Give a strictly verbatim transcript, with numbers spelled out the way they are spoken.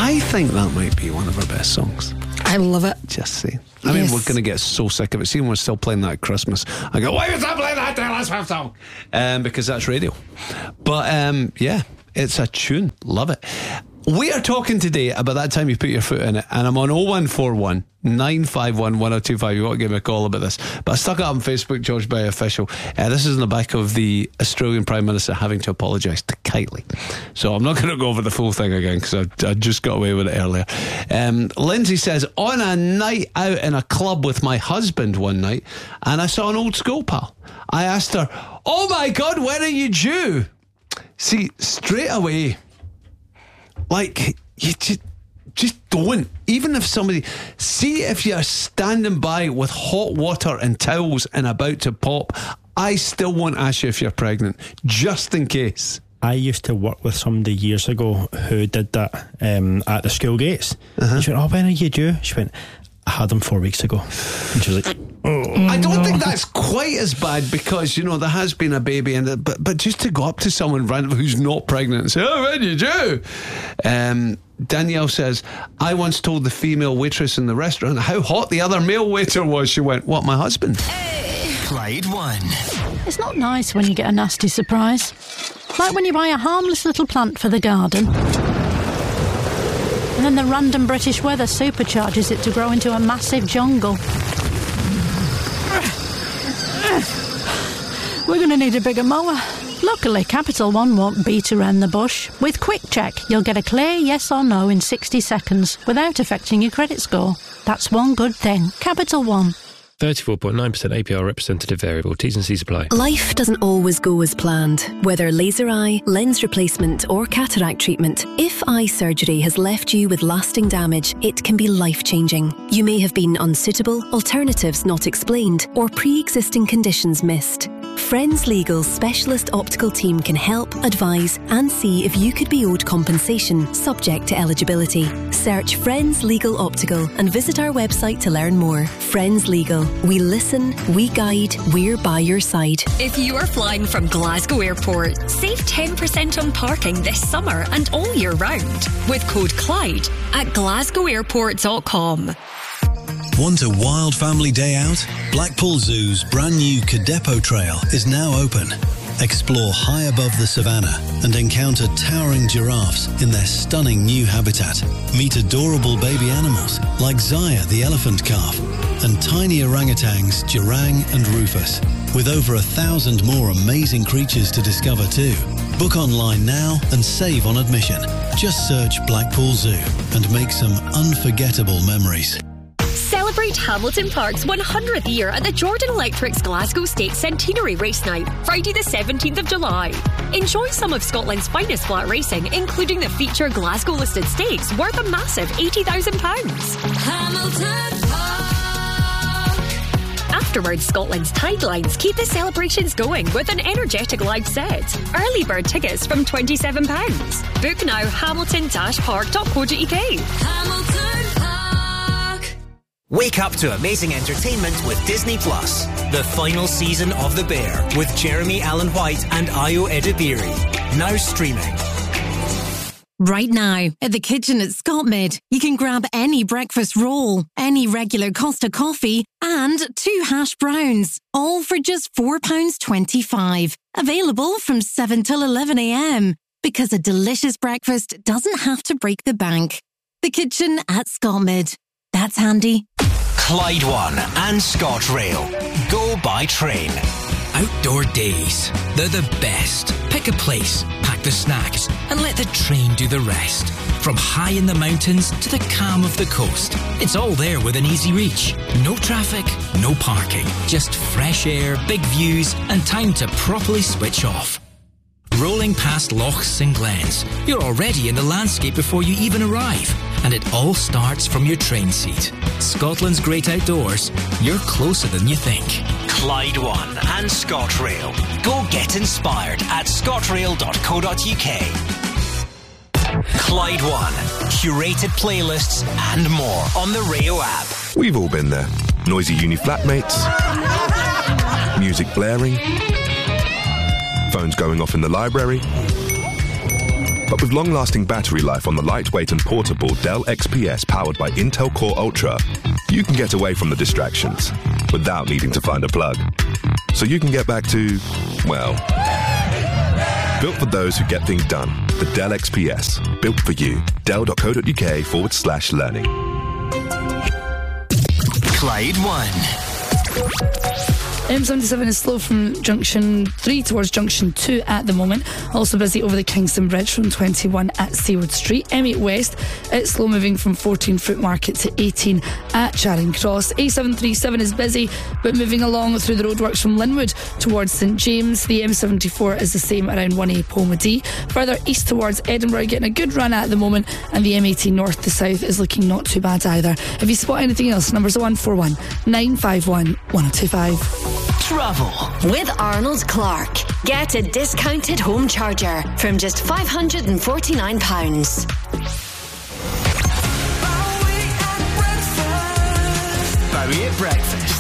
I think that might be one of our best songs. I love it. Just saying. I mean, Yes. we're going to get so sick of it. See, when we're still playing that at Christmas, I go, why was I playing that Taylor Swift song? Um, because that's radio. But um, yeah, it's a tune. Love it. We are talking today about that time you put your foot in it, and I'm on oh one four one, nine five one, one oh two five. You want to give me a call about this, but I stuck it up on Facebook, George Bay Official. Uh, this is in the back of the Australian Prime Minister having to apologise to Kylie, so I'm not going to go over the full thing again because I, I just got away with it earlier. um, Lindsay says, on a night out in a club with my husband one night, and I saw an old school pal. I asked her, oh my God, when are you due? See, straight away, like, you just, just don't. Even if somebody, see if you're standing by with hot water and towels and about to pop, I still won't ask you if you're pregnant, just in case. I used to work with somebody years ago who did that um, at the school gates. Uh-huh. And she went, oh, when are you due? She went, I had them four weeks ago. And she was like, oh. I don't think that's quite as bad because, you know, there has been a baby in it, but, but just to go up to someone random who's not pregnant and say, oh, when you do? Um, Danielle says, I once told the female waitress in the restaurant how hot the other male waiter was. She went, what, my husband? Hey. Clyde One. It's not nice when you get a nasty surprise. Like when you buy a harmless little plant for the garden, and then the random British weather supercharges it to grow into a massive jungle. We're going to need a bigger mower. Luckily, Capital One won't beat around the bush. With Quick Check, you'll get a clear yes or no in sixty seconds without affecting your credit score. That's one good thing. Capital One. thirty-four point nine percent A P R representative variable. T's and C's apply. Life doesn't always go as planned. Whether laser eye, lens replacement or cataract treatment, if eye surgery has left you with lasting damage, it can be life-changing. You may have been unsuitable, alternatives not explained, or pre-existing conditions missed. Friends Legal's specialist optical team can help, advise and see if you could be owed compensation subject to eligibility. Search Friends Legal Optical and visit our website to learn more. Friends Legal. We listen, we guide, we're by your side. If you are flying from Glasgow Airport, save ten percent on parking this summer and all year round with code Clyde at glasgow airport dot com. Want a wild family day out? Blackpool Zoo's brand new Cadepo Trail is now open. Explore high above the savannah and encounter towering giraffes in their stunning new habitat. Meet adorable baby animals like Zaya the elephant calf and tiny orangutans Jurang and Rufus, with over a thousand more amazing creatures to discover too. Book online now and save on admission. Just search Blackpool Zoo and make some unforgettable memories. Celebrate Hamilton Park's one hundredth year at the Jordan Electric's Glasgow State Centenary Race Night, Friday the seventeenth of July. Enjoy some of Scotland's finest flat racing, including the feature Glasgow-listed stakes worth a massive eighty thousand pounds. Hamilton Park. Afterwards, Scotland's Tidelines keep the celebrations going with an energetic live set. Early bird tickets from twenty-seven pounds. Book now, hamilton dash park dot co dot uk. Hamilton Park. Wake up to amazing entertainment with Disney Plus. The final season of The Bear with Jeremy Allen White and Ayo Edebiri. Now streaming. Right now, at the kitchen at Scotmid, you can grab any breakfast roll, any regular Costa coffee, and two hash browns, all for just four pounds twenty-five. Available from seven till eleven a.m. Because a delicious breakfast doesn't have to break the bank. The kitchen at Scotmid. That's handy. Clyde One and ScotRail. Go by train. Outdoor days. They're the best. Pick a place, pack the snacks, and let the train do the rest. From high in the mountains to the calm of the coast, it's all there within easy reach. No traffic, no parking. Just fresh air, big views, and time to properly switch off. Rolling past lochs and glens, you're already in the landscape before you even arrive. And it all starts from your train seat. Scotland's great outdoors, you're closer than you think. Clyde One and ScotRail. Go get inspired at scotrail dot co dot uk. Clyde One. Curated playlists and more on the Rayo app. We've all been there. Noisy uni flatmates. Music blaring. Phones going off in the library. But with long-lasting battery life on the lightweight and portable Dell X P S powered by Intel Core Ultra, you can get away from the distractions without needing to find a plug. So you can get back to, well, built for those who get things done. The Dell X P S. Built for you. Dell.co.uk forward slash learning. Clyde one. M seventy-seven is slow from junction three towards junction two at the moment. Also busy over the Kingston Bridge from twenty-one at Seaward Street. M eight West, it's slow moving from fourteen Fruit Market to eighteen at Charing Cross. A seven thirty-seven is busy but moving along through the roadworks from Linwood towards St James. The M seventy-four is the same around one A Polmadie. Further east towards Edinburgh, getting a good run at the moment, and the M eighteen north to south is looking not too bad either. If you spot anything else, numbers are one four one, nine five one, one oh two five. Travel with Arnold Clark. Get a discounted home charger from just five hundred forty-nine pounds. Bowie at breakfast.